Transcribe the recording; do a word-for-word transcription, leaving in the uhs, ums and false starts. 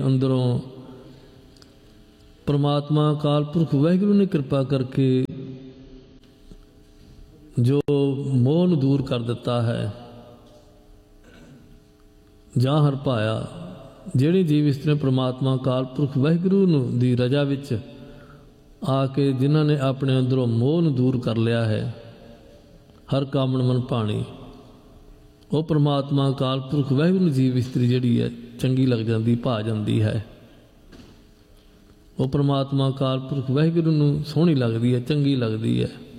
ਅੰਦਰੋਂ परमात्मा अकाल पुरख वाहिगुरू ने कृपा करके जो मोह नूं दूर कर दिता है, जां हर पाया। जिहड़े जीव इस तरह परमात्मा अकाल पुरख वाहिगुरू नूं दी रजा विच आके जिन्हां ने अपने अंदरों मोह नूं दूर कर लिया है, हर कामण मन भाणी, वो परमात्मा अकाल पुरख वाहिगुरू जीव इस्त्री जिहड़ी है चंगी लग जाती, भा जाती है। वो परमात्मा अकाल पुरख वाहिगुरू नूं सोहनी लगदी है, चंगी लगदी है।